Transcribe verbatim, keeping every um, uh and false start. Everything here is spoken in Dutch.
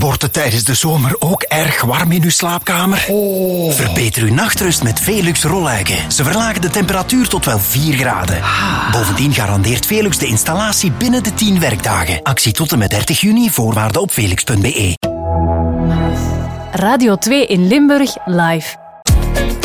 Wordt het tijdens de zomer ook erg warm in uw slaapkamer? Oh. Verbeter uw nachtrust met Velux rolluiken. Ze verlagen de temperatuur tot wel vier graden. Ah. Bovendien garandeert Velux de installatie binnen de tien werkdagen. Actie tot en met dertig juni, voorwaarden op velux punt be. Radio twee in Limburg live.